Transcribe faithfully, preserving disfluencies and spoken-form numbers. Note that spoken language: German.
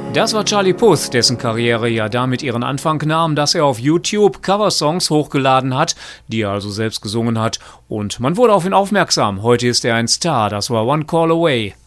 Das war Charlie Puth, dessen Karriere ja damit ihren Anfang nahm, dass er auf YouTube Coversongs hochgeladen hat, die er also selbst gesungen hat, und man wurde auf ihn aufmerksam. Heute ist er ein Star, das war One Call Away.